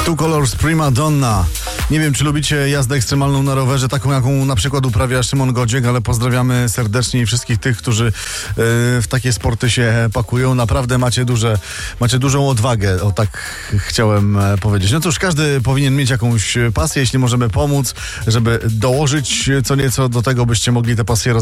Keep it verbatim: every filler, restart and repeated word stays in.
Two Colors Prima Donna. Nie wiem, czy lubicie jazdę ekstremalną na rowerze, taką jaką na przykład uprawia Szymon Godziek, ale pozdrawiamy serdecznie wszystkich tych, którzy yy, w takie sporty się pakują. Naprawdę macie duże, macie dużą odwagę, o tak chciałem powiedzieć. No cóż, każdy powinien mieć jakąś pasję, jeśli możemy pomóc, żeby dołożyć co nieco do tego, byście mogli tę pasję rozwijać.